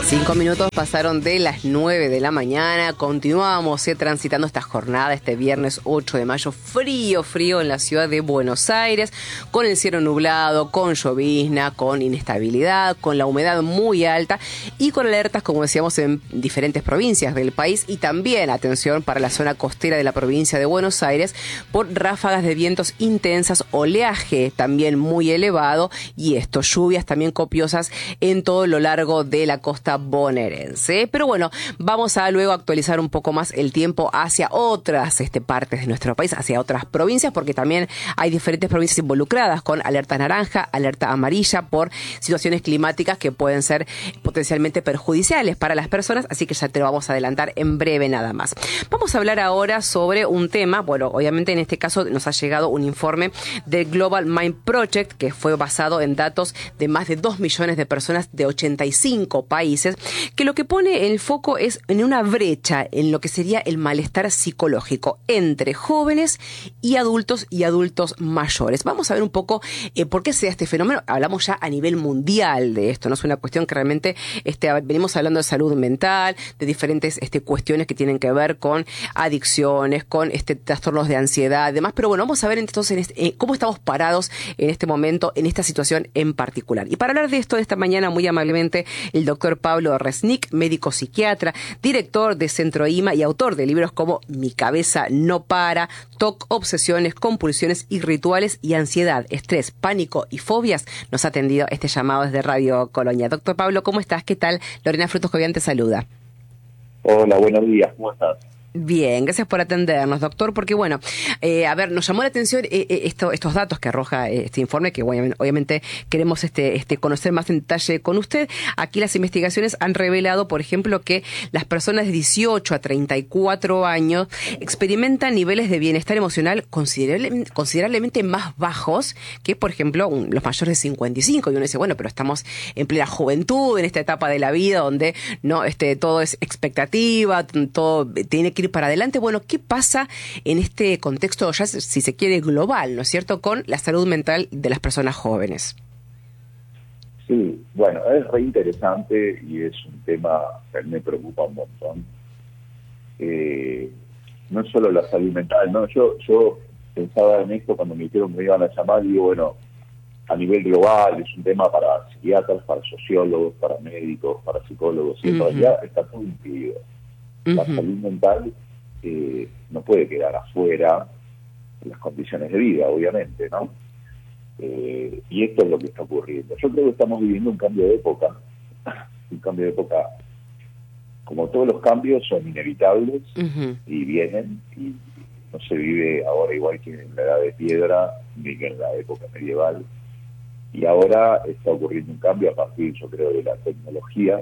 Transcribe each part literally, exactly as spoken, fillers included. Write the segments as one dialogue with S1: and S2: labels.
S1: Cinco minutos pasaron de las nueve de la mañana. Continuamos eh, transitando esta jornada, este viernes ocho de mayo, frío, frío en la ciudad de Buenos Aires, con el cielo nublado, con llovizna, con inestabilidad, con la humedad muy alta y con alertas, como decíamos, en diferentes provincias del país y también, atención, para la zona costera de la provincia de Buenos Aires, por ráfagas de vientos intensas, oleaje también muy elevado y esto, lluvias también copiosas en todo lo largo de la costa bonaerense. Pero bueno, vamos a luego actualizar un poco más el tiempo hacia otras este, partes de nuestro país, hacia otras provincias, porque también hay diferentes provincias involucradas con alerta naranja, alerta amarilla por situaciones climáticas que pueden ser potencialmente perjudiciales para las personas, así que ya te lo vamos a adelantar en breve nada más. Vamos a hablar ahora sobre un tema, bueno, obviamente en este caso nos ha llegado un informe del Global Mind Project que fue basado en datos de más de dos millones de personas de ochenta y cinco países, que lo que pone el foco es en una brecha en lo que sería el malestar psicológico entre jóvenes y adultos y adultos mayores. Vamos a ver un poco eh, por qué se da este fenómeno. Hablamos ya a nivel mundial de esto, no es una cuestión que realmente este, venimos hablando de salud mental, de diferentes este, cuestiones que tienen que ver con adicciones, con este, trastornos de ansiedad y demás. Pero bueno, vamos a ver entonces en este, eh, cómo estamos parados en este momento, en esta situación en particular. Y para hablar de esto de esta mañana, muy amablemente, el doctor Pablo Resnick, médico psiquiatra, director de Centro I M A y autor de libros como Mi cabeza no para, T O C, obsesiones, compulsiones y rituales y ansiedad, estrés, pánico y fobias, nos ha atendido este llamado desde Radio Colonia. Doctor Pablo, ¿cómo estás? ¿Qué tal? Lorena Frutos Jovian te saluda.
S2: Hola, buenos días, ¿cómo estás?
S1: Bien, gracias por atendernos, doctor, porque bueno, eh, a ver, nos llamó la atención eh, eh, esto, estos datos que arroja eh, este informe, que obviamente, obviamente queremos este, este, conocer más en detalle con usted. Aquí las investigaciones han revelado, por ejemplo, que las personas de dieciocho a treinta y cuatro años experimentan niveles de bienestar emocional considerable, considerablemente más bajos que, por ejemplo, un, los mayores de cincuenta y cinco. Y uno dice, bueno, pero estamos en plena juventud, en esta etapa de la vida donde no este, todo es expectativa, todo tiene que ir para adelante. Bueno, ¿qué pasa en este contexto ya, si se quiere, global, ¿no es cierto?, con la salud mental de las personas jóvenes?
S2: Sí, bueno, es re interesante y es un tema que a mí me preocupa un montón. Eh, no es solo la salud mental, ¿no? Yo, yo pensaba en esto cuando me dijeron que me iban a llamar y digo, bueno, a nivel global es un tema para psiquiatras, para sociólogos, para médicos, para psicólogos, y en uh-huh. realidad está todo incluido. La uh-huh. salud mental eh, no puede quedar afuera de las condiciones de vida, obviamente, ¿no? Eh, y esto es lo que está ocurriendo. Yo creo que estamos viviendo un cambio de época, un cambio de época, como todos los cambios son inevitables uh-huh. y vienen, y no se vive ahora igual que en la edad de piedra, ni que en la época medieval. Y ahora está ocurriendo un cambio a partir, yo creo, de la tecnología.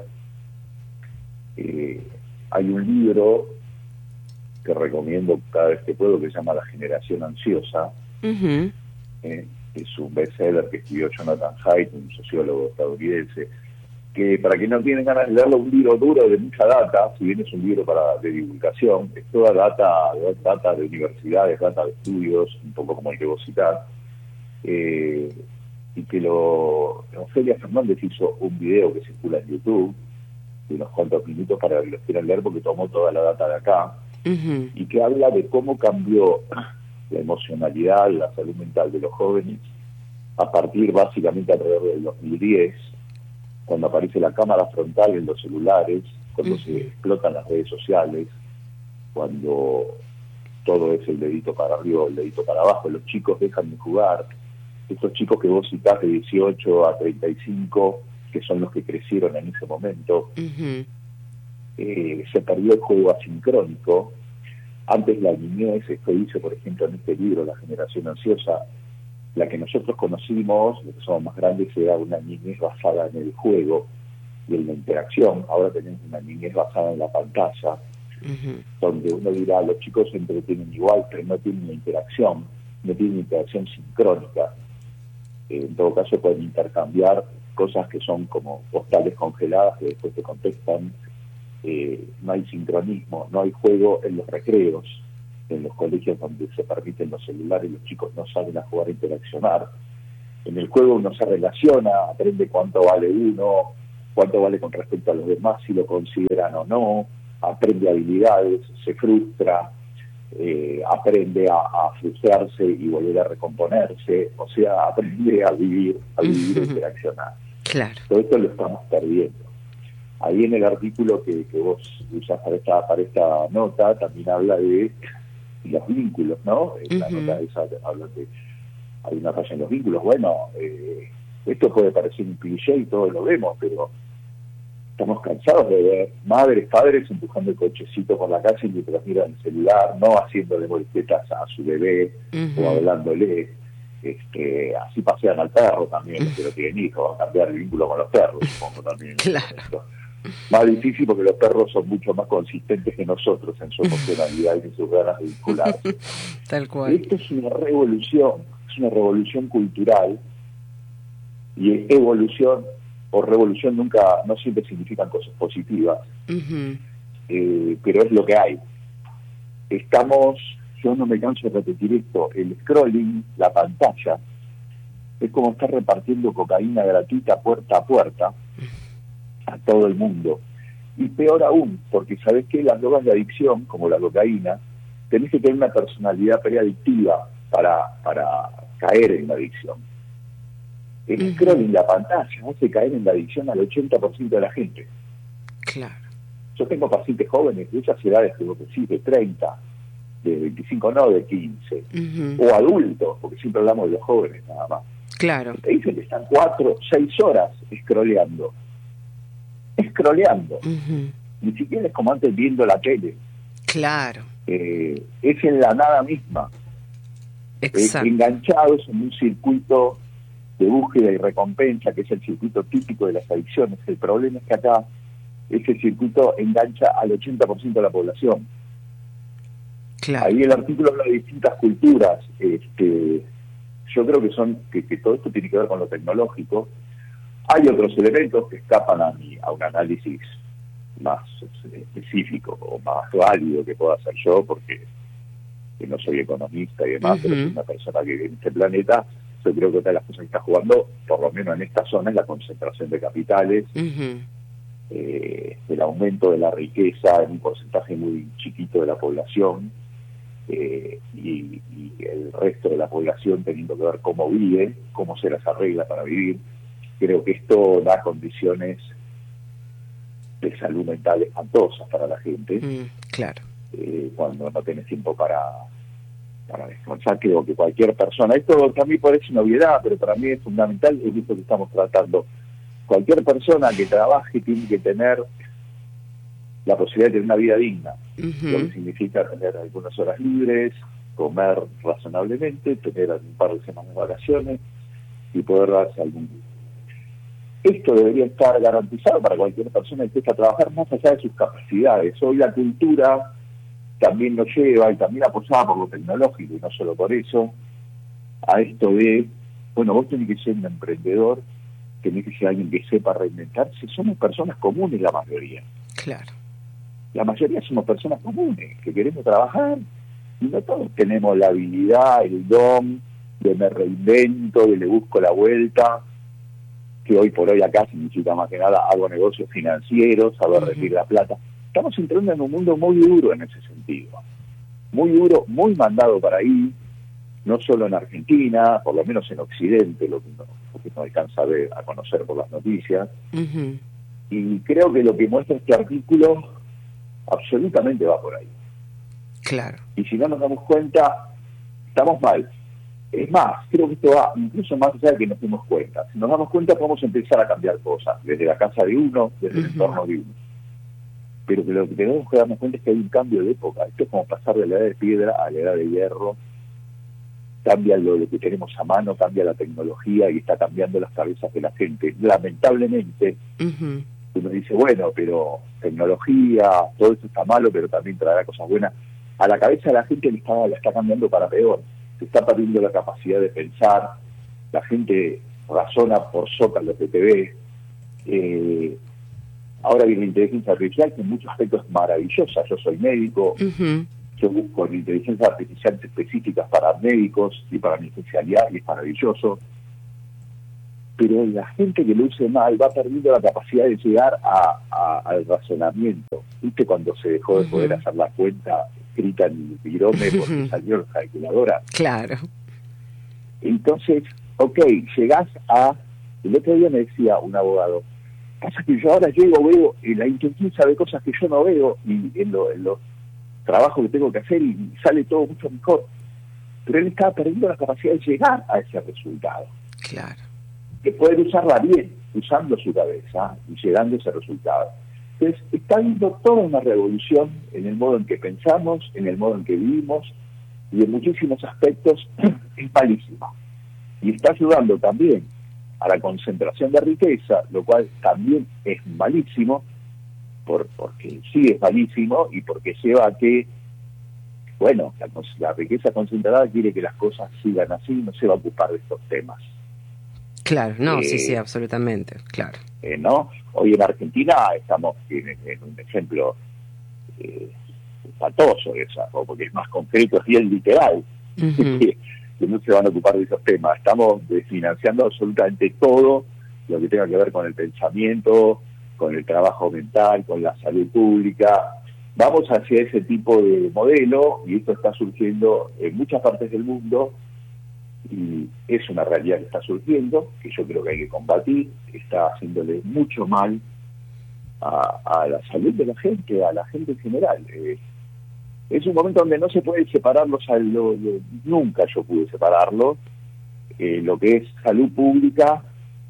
S2: Eh, Hay un libro que recomiendo cada vez que puedo que se llama La generación ansiosa. Uh-huh. Eh, es un bestseller que escribió Jonathan Haidt, un sociólogo estadounidense, que para quienes no tienen ganas de leerlo, un libro duro de mucha data, si bien es un libro para de divulgación, es toda data, data de universidades, data de estudios, un poco como el que vos citás, eh, y que lo Ofelia Fernández hizo un video que circula en YouTube de unos cuantos minutos para que los quieran leer porque tomó toda la data de acá uh-huh. y que habla de cómo cambió la emocionalidad, la salud mental de los jóvenes a partir básicamente alrededor del dos mil diez, cuando aparece la cámara frontal en los celulares, cuando uh-huh. se explotan las redes sociales, cuando todo es el dedito para arriba o el dedito para abajo, los chicos dejan de jugar, estos chicos que vos citás de dieciocho a treinta y cinco, que son los que crecieron en ese momento, uh-huh. eh, se perdió el juego asincrónico. Antes la niñez, esto dice por ejemplo en este libro, La generación ansiosa, la que nosotros conocimos, los que somos más grandes, era una niñez basada en el juego y en la interacción. Ahora tenemos una niñez basada en la pantalla, uh-huh. donde uno dirá, los chicos se entretienen igual, pero no tienen una interacción, no tienen interacción sincrónica. Eh, en todo caso pueden intercambiar cosas que son como postales congeladas que después te contestan. Eh, no hay sincronismo, no hay juego en los recreos, en los colegios donde se permiten los celulares, los chicos no saben a jugar, a interaccionar. En el juego uno se relaciona, aprende cuánto vale uno, cuánto vale con respecto a los demás, si lo consideran o no, aprende habilidades, se frustra, eh, aprende a, a frustrarse y volver a recomponerse, o sea, aprende a vivir, a vivir e interaccionar.
S1: Claro.
S2: Todo esto lo estamos perdiendo. Ahí en el artículo que, que vos usás para esta, para esta nota también habla de los vínculos, ¿no? En la uh-huh. nota esa habla de hay una falla en los vínculos. Bueno, eh, esto puede parecer un cliché y todos lo vemos, pero estamos cansados de ver madres, padres empujando el cochecito por la calle mientras miran el celular, no haciéndole voltetas a su bebé uh-huh. o hablándole. Este, así pasean al perro también, los que no tienen hijos, a cambiar el vínculo con los perros, supongo también.
S1: Claro.
S2: Más difícil porque los perros son mucho más consistentes que nosotros en su emocionalidad y en sus ganas de vincularse.
S1: Tal cual.
S2: Esto es una revolución, es una revolución cultural, y evolución o revolución nunca, no siempre significan cosas positivas, uh-huh. eh, pero es lo que hay. Estamos, yo no me canso de repetir esto, el scrolling, la pantalla, es como estar repartiendo cocaína gratuita puerta a puerta a todo el mundo. Y peor aún, porque sabés que las drogas de adicción, como la cocaína, tenés que tener una personalidad preadictiva para, para caer en la adicción. El uh-huh. scrolling, la pantalla, hace caer en la adicción al ochenta por ciento de la gente.
S1: Claro.
S2: Yo tengo pacientes jóvenes de esas edades, que vos decís, de treinta, de veinticinco, no, de quince, uh-huh. o adultos, porque siempre hablamos de los jóvenes nada más.
S1: Claro.
S2: Te dicen que están cuatro, seis horas scrolleando. Scrolleando. Uh-huh. Ni siquiera es como antes viendo la tele.
S1: Claro.
S2: Eh, es en la nada misma.
S1: Exacto.
S2: Eh, enganchados en un circuito de búsqueda y recompensa, que es el circuito típico de las adicciones. El problema es que acá ese circuito engancha al ochenta por ciento de la población.
S1: Claro.
S2: Ahí el artículo habla de distintas culturas. Este, yo creo que son que, que todo esto tiene que ver con lo tecnológico. Hay otros elementos que escapan a, mi, a un análisis más específico o más válido que pueda hacer yo, porque que no soy economista y demás, uh-huh. pero soy una persona que vive en este planeta. Yo creo que otra de las cosas que está jugando, por lo menos en esta zona, es la concentración de capitales, uh-huh. eh, el aumento de la riqueza en un porcentaje muy chiquito de la población, eh, y, y el resto de la población teniendo que ver cómo vive, cómo se las arregla para vivir. Creo que esto da condiciones de salud mental espantosas para la gente.
S1: Mm, claro.
S2: Eh, cuando no tenés tiempo para, para descansar, creo que cualquier persona, esto también parece una obviedad, pero para mí es fundamental, es esto que estamos tratando. Cualquier persona que trabaje tiene que tener la posibilidad de tener una vida digna, uh-huh. lo que significa tener algunas horas libres, comer razonablemente, tener un par de semanas de vacaciones y poder darse algún... Esto debería estar garantizado para cualquier persona que esté a trabajar más allá de sus capacidades. Hoy la cultura también nos lleva, y también apoyada por lo tecnológico, y no solo por eso, a esto de, bueno, vos tenés que ser un emprendedor, tenés que ser alguien que sepa reinventarse. Somos personas comunes la mayoría.
S1: Claro.
S2: La mayoría somos personas comunes, que queremos trabajar, y no todos tenemos la habilidad, el don, de me reinvento, de le busco la vuelta, que hoy por hoy acá significa más que nada hago negocios financieros, saber uh-huh. recibir la plata. Estamos entrando en un mundo muy duro en ese sentido. Muy duro, muy mandado para ahí, no solo en Argentina, por lo menos en Occidente, lo que no, lo que no alcanza a ver, a conocer por las noticias. Uh-huh. Y creo que lo que muestra este artículo absolutamente va por ahí.
S1: Claro.
S2: Y si no nos damos cuenta, estamos mal. Es más, creo que esto va incluso más allá de que nos demos cuenta. Si nos damos cuenta, podemos empezar a cambiar cosas, desde la casa de uno, desde uh-huh. el entorno de uno. Pero que lo que tenemos que darnos cuenta es que hay un cambio de época. Esto es como pasar de la edad de piedra a la edad de hierro. Cambia lo, lo que tenemos a mano, cambia la tecnología y está cambiando las cabezas de la gente. Lamentablemente, uh-huh. uno dice, bueno, pero tecnología, todo esto está malo, pero también traerá cosas buenas. A la cabeza de la gente le está, la está cambiando para peor. Se está perdiendo la capacidad de pensar, la gente razona por zócalos de T V. Eh, ahora viene la inteligencia artificial, que en muchos aspectos es maravillosa. Yo soy médico, uh-huh. yo busco inteligencias artificiales específicas para médicos y para mi especialidad, y es maravilloso. pero la gente que lo use mal va perdiendo la capacidad de llegar a, a, al razonamiento. ¿Viste cuando se dejó de poder uh-huh. hacer la cuenta escrita en el virome porque uh-huh. salió la calculadora?
S1: Claro.
S2: Entonces, ok, llegás a... El otro día me decía un abogado, pasa que yo ahora llego, veo, y la intuición sabe cosas que yo no veo, y en, lo, en los trabajos que tengo que hacer, y sale todo mucho mejor. Pero él estaba perdiendo la capacidad de llegar a ese resultado.
S1: Claro.
S2: Que poder usarla bien, usando su cabeza y llegando a ese resultado. Entonces, está habiendo toda una revolución en el modo en que pensamos, en el modo en que vivimos, y en muchísimos aspectos es malísima. Y está ayudando también a la concentración de riqueza, lo cual también es malísimo, por, porque sí es malísimo, y porque lleva a que, bueno, la, la riqueza concentrada quiere que las cosas sigan así, no se va a ocupar de estos temas.
S1: Claro, no,
S2: eh,
S1: sí, sí, absolutamente, claro.
S2: Eh, ¿no? Hoy en Argentina estamos en, en un ejemplo eh, patoso, esa, porque es más concreto, es bien literal, uh-huh. que, que no se van a ocupar de esos temas. Estamos desfinanciando absolutamente todo lo que tenga que ver con el pensamiento, con el trabajo mental, con la salud pública. Vamos hacia ese tipo de modelo, y esto está surgiendo en muchas partes del mundo, y es una realidad que está surgiendo, que yo creo que hay que combatir. Está haciéndole mucho mal a, a la salud de la gente, a la gente en general. Eh, es un momento donde no se puede separarlos, a lo, lo, nunca yo pude separarlo, eh, lo que es salud pública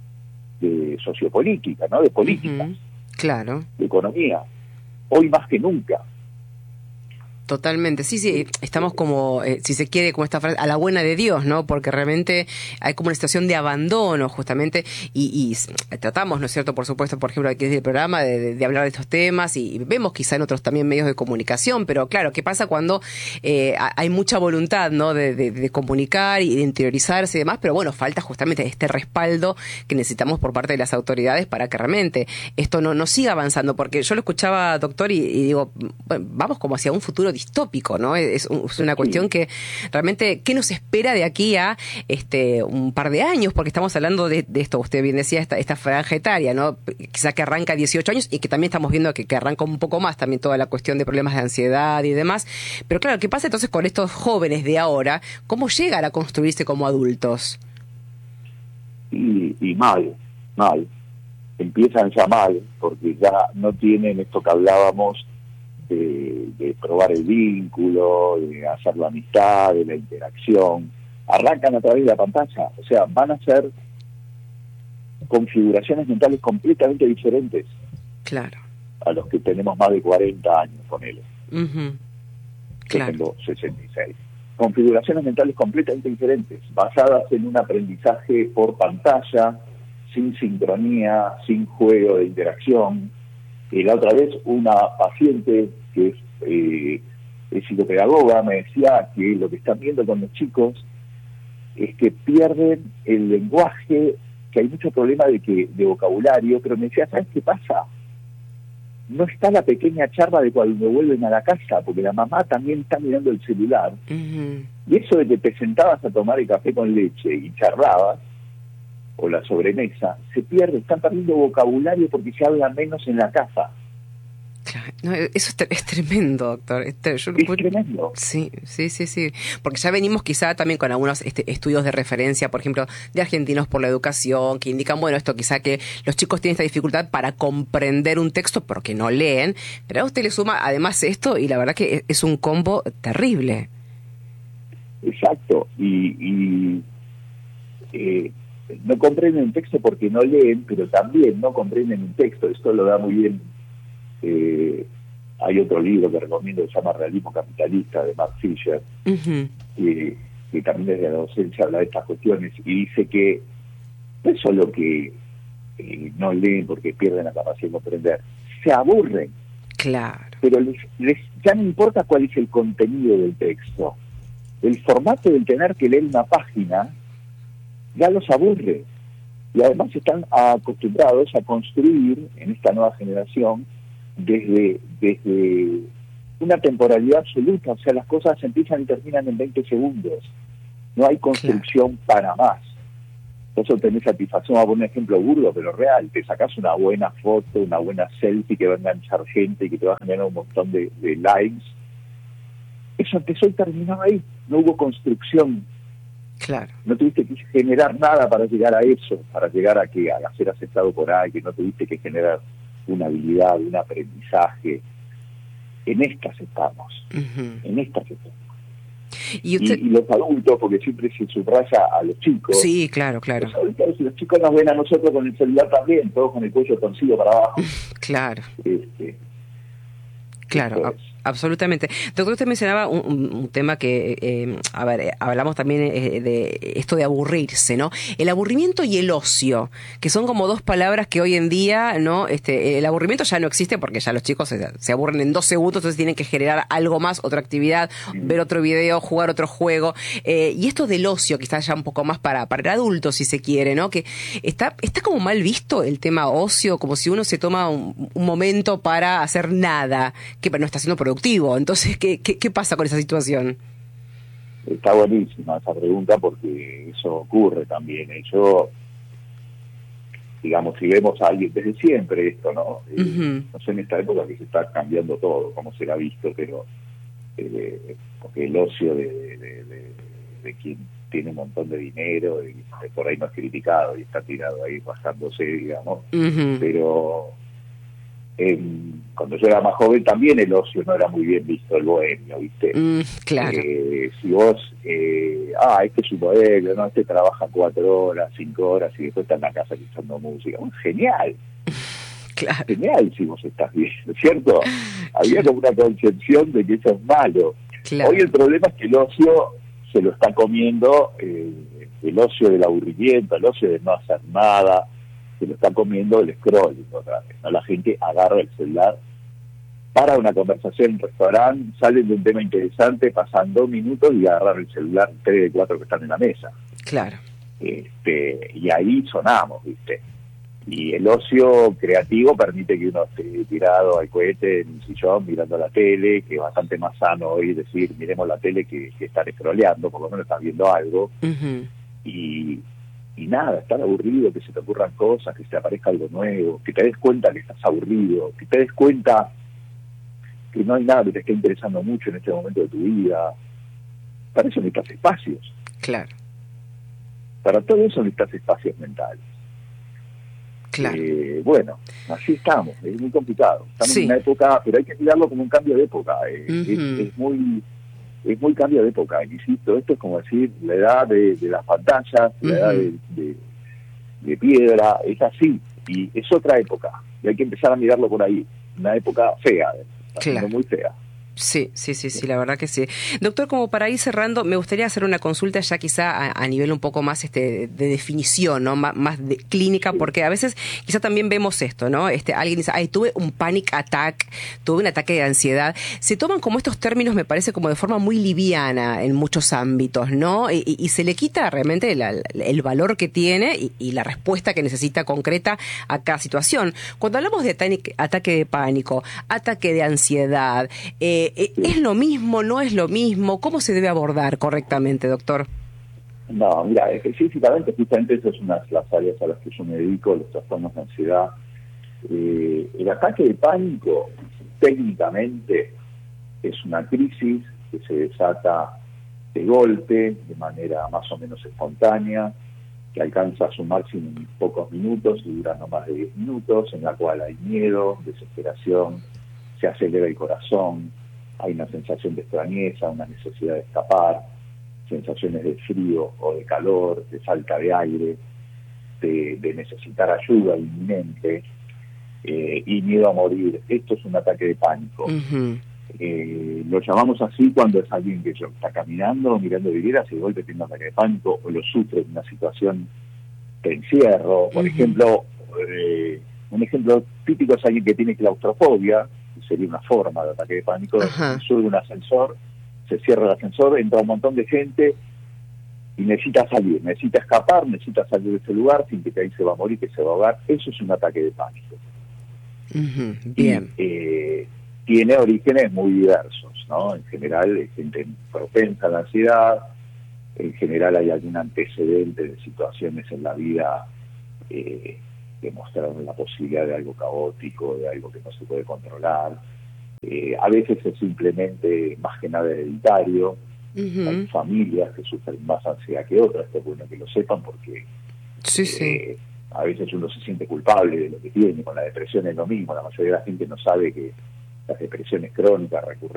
S2: de sociopolítica, ¿no? De política,
S1: uh-huh. Claro,
S2: de economía, hoy más que nunca.
S1: Totalmente, sí, sí, estamos como, eh, si se quiere, como esta frase, a la buena de Dios, ¿no? Porque realmente hay como una situación de abandono, justamente, y, y tratamos, ¿no es cierto?, por supuesto, por ejemplo, aquí desde el programa, de, de, de hablar de estos temas, y vemos quizá en otros también medios de comunicación, pero claro, ¿qué pasa cuando eh, hay mucha voluntad, ¿no?, de, de, de comunicar y de interiorizarse y demás? Pero bueno, falta justamente este respaldo que necesitamos por parte de las autoridades para que realmente esto no, no siga avanzando, porque yo lo escuchaba, doctor, y, y digo, bueno, vamos como hacia un futuro distópico, ¿no? Es, un, es una cuestión sí. que realmente, ¿qué nos espera de aquí a este un par de años? Porque estamos hablando de, de esto, usted bien decía, esta, esta franja etaria, ¿no? Quizá que arranca a dieciocho años, y que también estamos viendo que, que arranca un poco más también toda la cuestión de problemas de ansiedad y demás. Pero claro, ¿qué pasa entonces con estos jóvenes de ahora? ¿Cómo llegan a construirse como adultos?
S2: Y, y mal, mal. Empiezan ya mal, porque ya no tienen esto que hablábamos De, de probar el vínculo, de hacer la amistad, de la interacción. Arrancan a través de la pantalla, o sea, van a ser configuraciones mentales completamente diferentes.
S1: Claro.
S2: A los que tenemos más de cuarenta años con él.
S1: Uh-huh.
S2: Yo
S1: Claro.
S2: tengo sesenta y seis. Configuraciones mentales completamente diferentes, basadas en un aprendizaje por pantalla, sin sincronía, sin juego de interacción. Y la otra vez una paciente que es, eh, es psicopedagoga me decía que lo que están viendo con los chicos es que pierden el lenguaje, que hay mucho problema de que de vocabulario, pero me decía, ¿sabes qué pasa? No está la pequeña charla de cuando vuelven a la casa, porque la mamá también está mirando el celular. Uh-huh. Y eso de que te sentabas a tomar el café con leche y charlabas, o la sobremesa, se pierde, están perdiendo vocabulario porque se habla menos en la casa.
S1: Claro, no, eso es, es tremendo, doctor. Es, yo
S2: es tremendo.
S1: Sí, sí, sí, sí. Porque ya venimos quizá también con algunos este, estudios de referencia, por ejemplo, de Argentinos por la Educación, que indican, bueno, esto quizá que los chicos tienen esta dificultad para comprender un texto porque no leen, pero a usted le suma además esto y la verdad que es, es un combo terrible.
S2: Exacto, y... y eh, no comprenden un texto porque no leen, pero también no comprenden un texto. Esto lo da muy bien. Eh, hay otro libro que recomiendo que se llama Realismo Capitalista, de Mark Fisher, uh-huh. que, que también desde la docencia habla de estas cuestiones y dice que no es solo que eh, no leen porque pierden la capacidad de comprender, se aburren.
S1: Claro.
S2: Pero les, les ya no importa cuál es el contenido del texto. El formato del tener que leer una página ya los aburre, y además están acostumbrados a construir en esta nueva generación desde, desde una temporalidad absoluta, o sea, las cosas empiezan y terminan en veinte segundos, no hay construcción claro. para más. vos obtenés satisfacción, voy a poner un ejemplo burdo, pero real, te sacás una buena foto, una buena selfie que va a enganchar gente y que te va a generar un montón de, de likes. Eso empezó y terminó ahí, no hubo construcción.
S1: Claro.
S2: No tuviste que generar nada para llegar a eso, para llegar a que a ser aceptado por alguien, no tuviste que generar una habilidad, un aprendizaje. En estas estamos, uh-huh. en estas estamos.
S1: ¿Y, usted...
S2: y, y los adultos, porque siempre se subraya a los chicos.
S1: Sí, claro, claro.
S2: Los adultos, los chicos nos ven a nosotros con el celular también, todos con el cuello torcido para abajo.
S1: Claro.
S2: Este,
S1: claro, a- absolutamente. Doctor, usted mencionaba un, un, un tema que, eh, a ver, eh, hablamos también eh, de esto de aburrirse, ¿no? El aburrimiento y el ocio, que son como dos palabras que hoy en día, ¿no? Este, el aburrimiento ya no existe porque ya los chicos se, se aburren en dos segundos, entonces tienen que generar algo más, otra actividad, mm. ver otro video, jugar otro juego. Eh, y esto del ocio, quizás ya un poco más para, para el adulto, si se quiere, ¿no? Que está, está como mal visto el tema ocio, como si uno se toma un, un momento para hacer nada, que no está siendo productivo. Entonces, ¿qué, qué, ¿qué pasa con esa situación?
S2: Está buenísima esa pregunta porque eso ocurre también. Yo, digamos, si vemos a alguien desde siempre esto, ¿no? Eh, uh-huh. No sé, en esta época que se está cambiando todo, como se ha visto, pero eh, porque el ocio de, de, de, de, de quien tiene un montón de dinero y por ahí no es criticado y está tirado ahí bajándose, digamos, uh-huh. pero... Eh, cuando yo era más joven también el ocio no era muy bien visto, el bohemio, ¿viste?
S1: Mm, claro.
S2: Eh, si vos, eh, ah, este es un bohemio, ¿no? Este trabaja cuatro horas, cinco horas y después está en la casa escuchando música. Bueno, genial.
S1: Claro.
S2: Genial si vos estás bien, ¿cierto? Había como una concepción de que eso es malo. Claro. Hoy el problema es que el ocio se lo está comiendo, eh, el ocio del aburrimiento, el ocio de no hacer nada, se lo está comiendo el scrolling otra vez, ¿no? La gente agarra el celular para una conversación en un restaurante, salen de un tema interesante, pasan dos minutos y agarran el celular tres de cuatro que están en la mesa.
S1: Claro.
S2: Este, y ahí sonamos, ¿viste? Y el ocio creativo permite que uno esté tirado al cohete en un sillón mirando la tele, que es bastante más sano hoy decir, miremos la tele que, que estar scrolleando, por lo menos estás viendo algo. Uh-huh. Y... Y nada, estar aburrido, que se te ocurran cosas, que se te aparezca algo nuevo, que te des cuenta que estás aburrido, que te des cuenta que no hay nada que te esté interesando mucho en este momento de tu vida. Para eso necesitas espacios.
S1: Claro.
S2: Para todo eso necesitas espacios mentales.
S1: Claro.
S2: Eh, bueno, así estamos, es muy complicado. Estamos
S1: sí.
S2: en una época, pero hay que mirarlo como un cambio de época. Eh,
S1: uh-huh.
S2: es, es muy... Es muy cambio de época, insisto, esto es como decir la edad de, de las pantallas, uh-huh. la edad de, de, de piedra, es así, y es otra época, y hay que empezar a mirarlo por ahí, una época fea, está siendo
S1: claro.
S2: muy fea.
S1: Sí, sí, sí, sí, la verdad que sí. Doctor, como para ir cerrando, me gustaría hacer una consulta ya quizá a, a nivel un poco más este de definición, ¿no? Más, más de clínica, sí. Porque a veces quizá también vemos esto, ¿no? Este, alguien dice, ay, tuve un panic attack, tuve un ataque de ansiedad. Se toman como estos términos, me parece, como de forma muy liviana en muchos ámbitos, ¿no? Y, y, y se le quita realmente la, el valor que tiene y, y la respuesta que necesita concreta a cada situación. Cuando hablamos de ataque, ataque de pánico, ataque de ansiedad, eh, ¿es lo mismo, no es lo mismo? ¿Cómo se debe abordar correctamente, doctor?
S2: No, mira, específicamente, justamente esas son las, las áreas a las que yo me dedico, los trastornos de ansiedad. Eh, el ataque de pánico, técnicamente, es una crisis que se desata de golpe, de manera más o menos espontánea, que alcanza su máximo en pocos minutos y dura no más de diez minutos, en la cual hay miedo, desesperación, se acelera el corazón, hay una sensación de extrañeza, una necesidad de escapar, sensaciones de frío o de calor, de falta de aire, de, de necesitar ayuda inminente eh, y miedo a morir. Esto es un ataque de pánico. Uh-huh. Eh, lo llamamos así cuando es alguien que está caminando, mirando vidrieras y de golpe tiene un ataque de pánico o lo sufre en una situación de encierro. Por uh-huh. ejemplo, eh, un ejemplo típico es alguien que tiene claustrofobia, sería una forma de ataque de pánico. Uh-huh. Sube un ascensor, se cierra el ascensor, entra un montón de gente y necesita salir, necesita escapar, necesita salir de ese lugar sin que ahí se va a morir, que se va a ahogar. Eso es un ataque de pánico.
S1: Uh-huh. Bien.
S2: Y, eh, tiene orígenes muy diversos, ¿no? En general, hay gente propensa a la ansiedad, en general hay algún antecedente de situaciones en la vida eh, que mostraron la posibilidad de algo caótico, de algo que no se puede controlar. Eh, a veces es simplemente más que nada hereditario. Uh-huh. Hay familias que sufren más ansiedad que otras, esto es bueno que lo sepan porque
S1: sí,
S2: eh,
S1: sí.
S2: a veces uno se siente culpable de lo que tiene. Con la depresión es lo mismo, la mayoría de la gente no sabe que las depresiones crónicas recurrentes